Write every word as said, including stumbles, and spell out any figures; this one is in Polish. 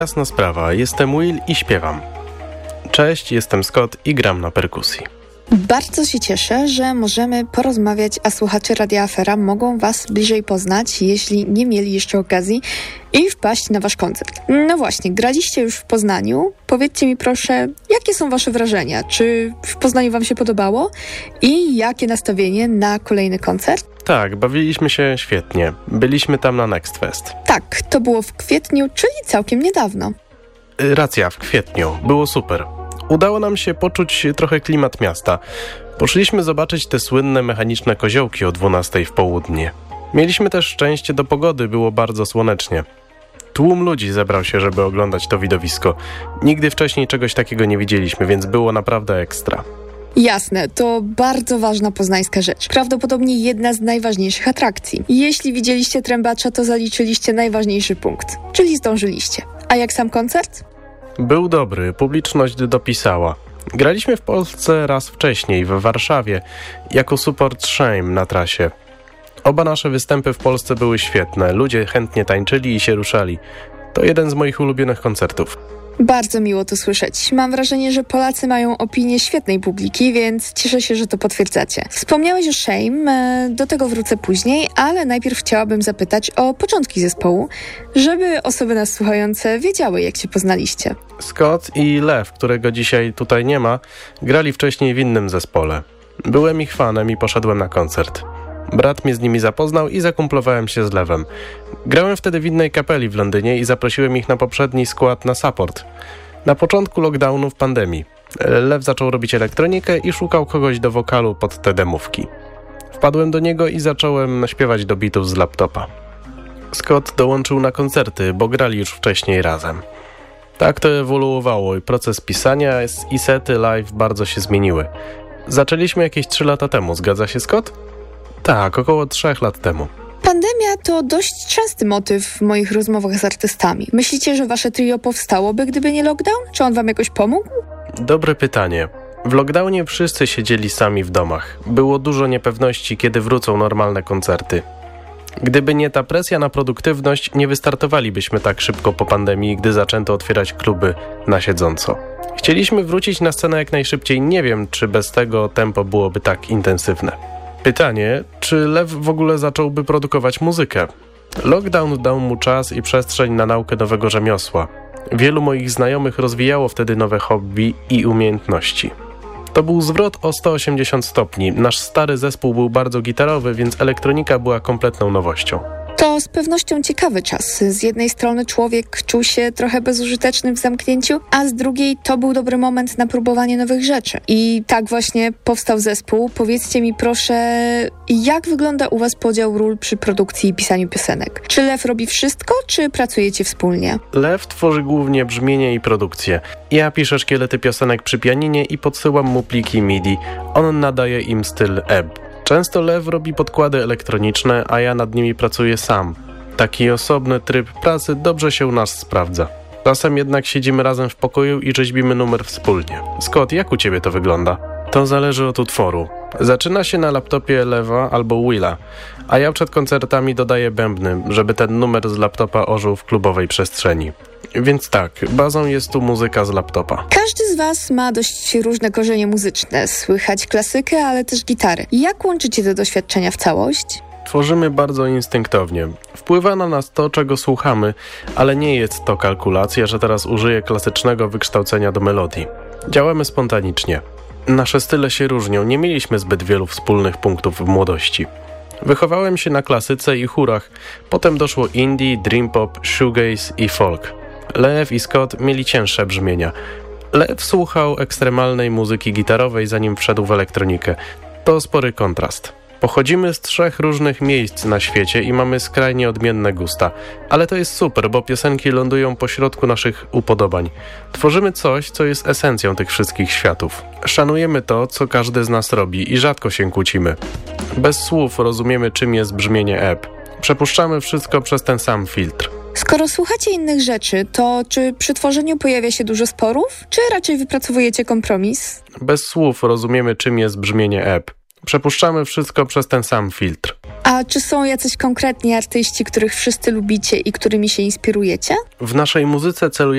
Jasna sprawa, jestem Will i śpiewam. Cześć, jestem Scott i gram na perkusji. Bardzo się cieszę, że możemy porozmawiać, a słuchacze Radia Afera mogą Was bliżej poznać, jeśli nie mieli jeszcze okazji, i wpaść na Wasz koncert. No właśnie, graliście już w Poznaniu. Powiedzcie mi proszę, jakie są Wasze wrażenia? Czy w Poznaniu Wam się podobało? I jakie nastawienie na kolejny koncert? Tak, bawiliśmy się świetnie. Byliśmy tam na Next Fest. Tak, to było w kwietniu, czyli całkiem niedawno. Racja, w kwietniu. Było super. Udało nam się poczuć trochę klimat miasta. Poszliśmy zobaczyć te słynne mechaniczne koziołki o dwunastej w południe. Mieliśmy też szczęście do pogody, było bardzo słonecznie. Tłum ludzi zebrał się, żeby oglądać to widowisko. Nigdy wcześniej czegoś takiego nie widzieliśmy, więc było naprawdę ekstra. Jasne, to bardzo ważna poznańska rzecz. Prawdopodobnie jedna z najważniejszych atrakcji. Jeśli widzieliście trębacza, to zaliczyliście najważniejszy punkt, czyli zdążyliście. A jak sam koncert? Był dobry, publiczność dopisała. Graliśmy w Polsce raz wcześniej, w Warszawie, jako support Shame na trasie. Oba nasze występy w Polsce były świetne, ludzie chętnie tańczyli i się ruszali. To jeden z moich ulubionych koncertów. Bardzo miło to słyszeć. Mam wrażenie, że Polacy mają opinię świetnej publiki, więc cieszę się, że to potwierdzacie. Wspomniałeś o Shame, do tego wrócę później, ale najpierw chciałabym zapytać o początki zespołu, żeby osoby nas słuchające wiedziały, jak się poznaliście. Scott i Lew, którego dzisiaj tutaj nie ma, grali wcześniej w innym zespole. Byłem ich fanem i poszedłem na koncert. Brat mnie z nimi zapoznał i zakumplowałem się z Lewem. Grałem wtedy w innej kapeli w Londynie i zaprosiłem ich na poprzedni skład na support. Na początku lockdownu w pandemii. Lew zaczął robić elektronikę i szukał kogoś do wokalu pod te demówki. Wpadłem do niego i zacząłem śpiewać do bitów z laptopa. Scott dołączył na koncerty, bo grali już wcześniej razem. Tak to ewoluowało i proces pisania i sety live bardzo się zmieniły. Zaczęliśmy jakieś trzy lata temu, zgadza się, Scott? Tak, około trzech lat temu. Pandemia to dość częsty motyw w moich rozmowach z artystami. Myślicie, że wasze trio powstałoby, gdyby nie lockdown? Czy on wam jakoś pomógł? Dobre pytanie. W lockdownie wszyscy siedzieli sami w domach. Było dużo niepewności, kiedy wrócą normalne koncerty. Gdyby nie ta presja na produktywność, nie wystartowalibyśmy tak szybko po pandemii, gdy zaczęto otwierać kluby na siedząco. Chcieliśmy wrócić na scenę jak najszybciej. Nie wiem, czy bez tego tempo byłoby tak intensywne. Pytanie, czy Lew w ogóle zacząłby produkować muzykę? Lockdown dał mu czas i przestrzeń na naukę nowego rzemiosła. Wielu moich znajomych rozwijało wtedy nowe hobby i umiejętności. To był zwrot o sto osiemdziesiąt stopni. Nasz stary zespół był bardzo gitarowy, więc elektronika była kompletną nowością. To z pewnością ciekawy czas. Z jednej strony człowiek czuł się trochę bezużyteczny w zamknięciu, a z drugiej to był dobry moment na próbowanie nowych rzeczy. I tak właśnie powstał zespół. Powiedzcie mi proszę, jak wygląda u was podział ról przy produkcji i pisaniu piosenek? Czy Lew robi wszystko, czy pracujecie wspólnie? Lew tworzy głównie brzmienie i produkcję. Ja piszę szkielety piosenek przy pianinie i podsyłam mu pliki M I D I. On nadaje im styl E B. Często Lew robi podkłady elektroniczne, a ja nad nimi pracuję sam. Taki osobny tryb pracy dobrze się u nas sprawdza. Czasem jednak siedzimy razem w pokoju i rzeźbimy numer wspólnie. Scott, jak u ciebie to wygląda? To zależy od utworu. Zaczyna się na laptopie Lewa albo Willa, a ja przed koncertami dodaję bębny, żeby ten numer z laptopa ożył w klubowej przestrzeni. Więc tak, bazą jest tu muzyka z laptopa. Każdy z was ma dość różne korzenie muzyczne. Słychać klasykę, ale też gitary. Jak łączycie te doświadczenia w całość? Tworzymy bardzo instynktownie. Wpływa na nas to, czego słuchamy, ale nie jest to kalkulacja, że teraz użyję klasycznego wykształcenia do melodii. Działamy spontanicznie. Nasze style się różnią, nie mieliśmy zbyt wielu wspólnych punktów w młodości. Wychowałem się na klasyce i chórach, potem doszło indie, dream pop, shoegaze i folk. Lew i Scott mieli cięższe brzmienia. Lew słuchał ekstremalnej muzyki gitarowej, zanim wszedł w elektronikę. To spory kontrast. Pochodzimy z trzech różnych miejsc na świecie i mamy skrajnie odmienne gusta. Ale to jest super, bo piosenki lądują pośrodku naszych upodobań. Tworzymy coś, co jest esencją tych wszystkich światów. Szanujemy to, co każdy z nas robi i rzadko się kłócimy. Bez słów rozumiemy, czym jest brzmienie E B. Przepuszczamy wszystko przez ten sam filtr. Skoro słuchacie innych rzeczy, to czy przy tworzeniu pojawia się dużo sporów, czy raczej wypracowujecie kompromis? Bez słów rozumiemy, czym jest brzmienie E B. Przepuszczamy wszystko przez ten sam filtr. A czy są jacyś konkretni artyści, których wszyscy lubicie i którymi się inspirujecie? W naszej muzyce celujemy